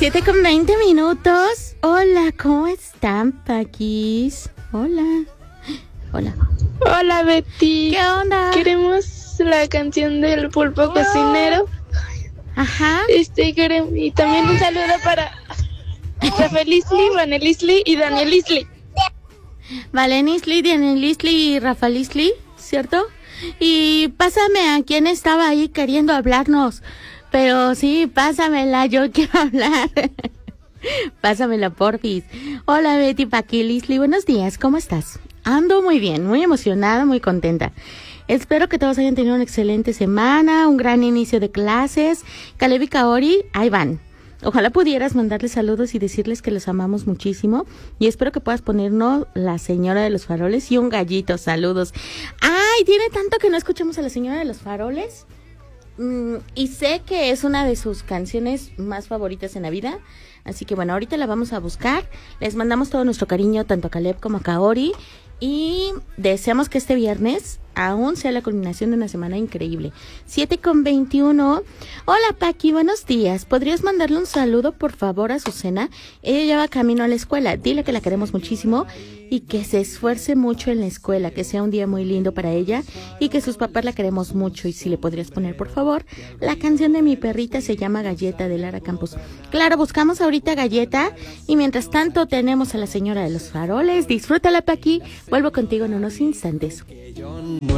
7:20. Hola, ¿cómo están, Paquis? Hola. Hola, Betty. ¿Qué onda? Queremos la canción del pulpo cocinero. Ajá. Y también un saludo para Rafael Isli, Vanel Isli y Daniel Isli. Valen Isli, Daniel Isli y Rafael Isli, ¿cierto? Y pásame a quien estaba ahí queriendo hablarnos. Pero sí, pásamela, yo quiero hablar. Pásamela, porfis. Hola, Betty, Paqui, Lisli, buenos días, ¿cómo estás? Ando muy bien, muy emocionada, muy contenta. Espero que todos hayan tenido una excelente semana, un gran inicio de clases. Caleb y Kaori, ahí van. Ojalá pudieras mandarles saludos y decirles que los amamos muchísimo. Y espero que puedas ponernos La Señora de los Faroles y un gallito. Saludos. ¡Ay! Tiene tanto que no escuchamos a La Señora de los Faroles. Y sé que es una de sus canciones más favoritas en la vida. Así que bueno, ahorita la vamos a buscar. Les mandamos todo nuestro cariño tanto a Caleb como a Kaori. Y deseamos que este viernes aún sea la culminación de una semana increíble. 7:21. Hola, Paqui, buenos días. ¿Podrías mandarle un saludo, por favor, a Susana? Ella ya va camino a la escuela. Dile que la queremos muchísimo y que se esfuerce mucho en la escuela, que sea un día muy lindo para ella y que sus papás la queremos mucho. Y si le podrías poner, por favor, la canción de Mi Perrita se llama Galleta, de Lara Campos. Claro, buscamos ahorita Galleta y mientras tanto tenemos a La Señora de los Faroles. Disfrútala, Paqui. Vuelvo contigo en unos instantes.